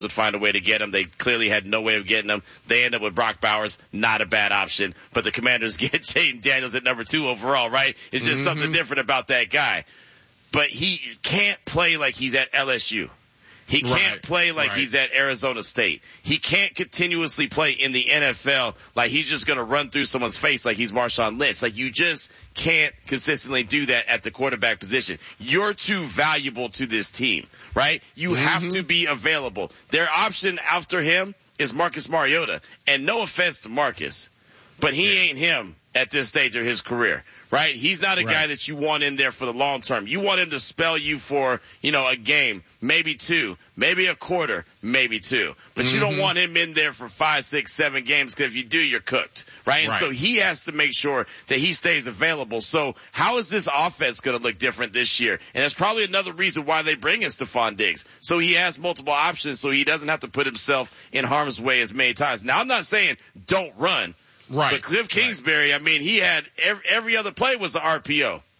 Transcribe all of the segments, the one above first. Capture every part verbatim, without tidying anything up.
would find a way to get him. They clearly had no way of getting him. They end up with Brock Bowers, not a bad option. But the Commanders get Jayden Daniels at number two overall, right? It's just mm-hmm. something different about that guy. But he can't play like he's at L S U. He can't right, play like right. he's at Arizona State. He can't continuously play in the N F L like he's just going to run through someone's face like he's Marshawn Lynch. Like, you just can't consistently do that at the quarterback position. You're too valuable to this team, right? You mm-hmm. have to be available. Their option after him is Marcus Mariota. And no offense to Marcus, but he yeah. ain't him at this stage of his career, right? He's not a right. guy that you want in there for the long term. You want him to spell you for, you know, a game, maybe two, maybe a quarter, maybe two. But mm-hmm. you don't want him in there for five, six, seven games, because if you do, you're cooked, right? And right. so he has to make sure that he stays available. So how is this offense going to look different this year? And that's probably another reason why they bring in Stephon Diggs. So he has multiple options, so he doesn't have to put himself in harm's way as many times. Now, I'm not saying don't run. Right. But Cliff Kingsbury, right. I mean, he had every, every other play was an R P O.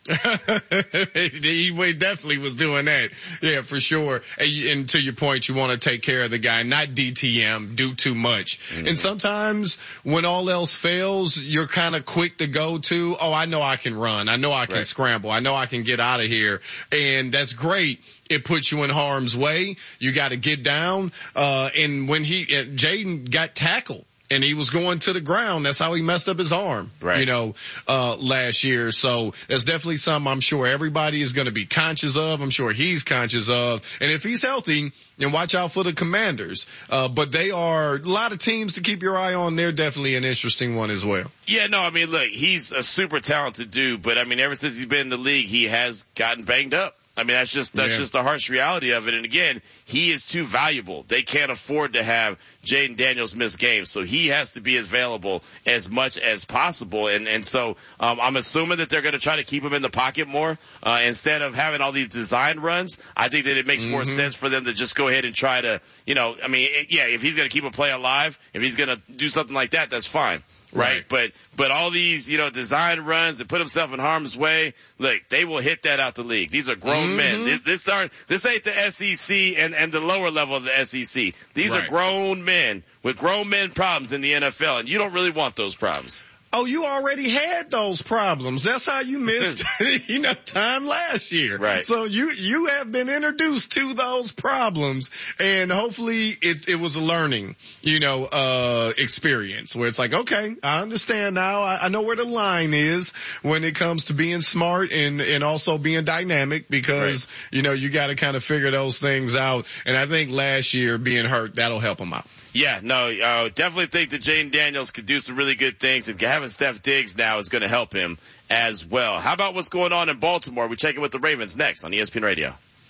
He definitely was doing that. Yeah, for sure. And, and to your point, you want to take care of the guy, not D T M, do too much. Mm-hmm. And sometimes when all else fails, you're kind of quick to go to, oh, I know I can run. I know I can right. scramble. I know I can get out of here. And that's great. It puts you in harm's way. You got to get down. Uh, and when he, uh, Jayden got tackled, and he was going to the ground. That's how he messed up his arm, right. you know, uh, last year. So that's definitely something I'm sure everybody is going to be conscious of. I'm sure he's conscious of. And if he's healthy, then watch out for the Commanders. Uh, but they are a lot of teams to keep your eye on. They're definitely an interesting one as well. Yeah, no, I mean, look, he's a super talented dude, but I mean, ever since he's been in the league, he has gotten banged up. I mean, that's just, that's yeah. just the harsh reality of it. And again, he is too valuable. They can't afford to have Jayden Daniels miss games. So he has to be available as much as possible. And, and so, um, I'm assuming that they're going to try to keep him in the pocket more, uh, instead of having all these design runs. I think that it makes mm-hmm. more sense for them to just go ahead and try to, you know, I mean, it, yeah, if he's going to keep a play alive, if he's going to do something like that, that's fine. Right. right. But, but all these, you know, design runs and put himself in harm's way, look, they will hit that out the league. These are grown mm-hmm. men. This, this aren't, this ain't the S E C and, and the lower level of the S E C. These right. are grown men with grown men problems in the N F L, and you don't really want those problems. Oh, you already had those problems. That's how you missed, you know, time last year. Right. So you, you have been introduced to those problems, and hopefully it, it was a learning, you know, uh, experience where it's like, okay, I understand now. I, I know where the line is when it comes to being smart and, and also being dynamic, because, right. you know, you got to kind of figure those things out. And I think last year being hurt, that'll help him out. Yeah, no, uh, definitely think that Jayden Daniels could do some really good things, and having Steph Diggs now is going to help him as well. How about what's going on in Baltimore? We check in with the Ravens next on E S P N Radio.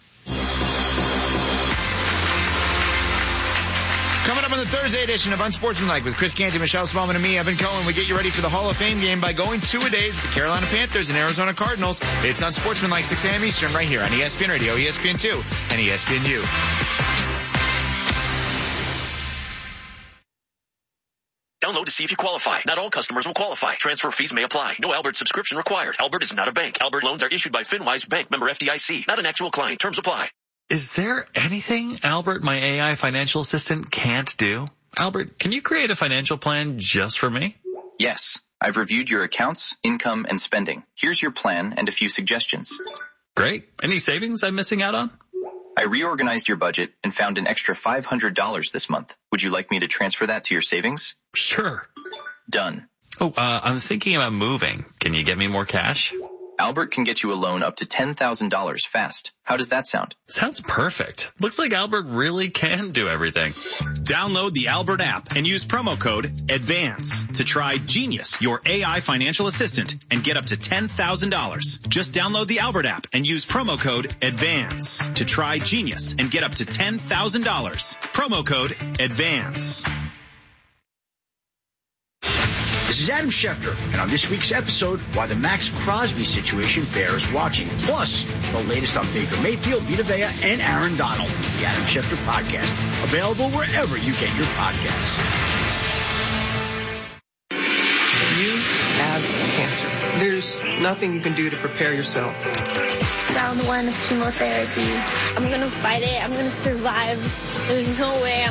Coming up on the Thursday edition of Unsportsmanlike with Chris Canty, Michelle Smallman, and me, Evan Cohen, we get you ready for the Hall of Fame game by going two a days with the Carolina Panthers and Arizona Cardinals. It's Unsportsmanlike, six a.m. Eastern, right here on E S P N Radio, E S P N two, and E S P N U. Download to see if you qualify. Not all customers will qualify. Transfer fees may apply. No Albert subscription required. Albert is not a bank. Albert loans are issued by FinWise Bank, member F D I C. Not an actual client. Terms apply. Is there anything Albert, my A I financial assistant, can't do? Albert, can you create a financial plan just for me? Yes. I've reviewed your accounts, income, and spending. Here's your plan and a few suggestions. Great. Any savings I'm missing out on? I reorganized your budget and found an extra five hundred dollars this month. Would you like me to transfer that to your savings? Sure. Done. Oh, uh, I'm thinking about moving. Can you get me more cash? Albert can get you a loan up to ten thousand dollars fast. How does that sound? Sounds perfect. Looks like Albert really can do everything. Download the Albert app and use promo code ADVANCE to try Genius, your A I financial assistant, and get up to ten thousand dollars. Just download the Albert app and use promo code ADVANCE to try Genius and get up to ten thousand dollars. Promo code ADVANCE. This is Adam Schefter, and on this week's episode, why the Max Crosby situation bears watching. Plus, the latest on Baker Mayfield, Vita Vea, and Aaron Donald. The Adam Schefter Podcast, available wherever you get your podcasts. You have cancer. There's nothing you can do to prepare yourself. Round one of chemotherapy. I'm going to fight it. I'm going to survive. There's no way I'm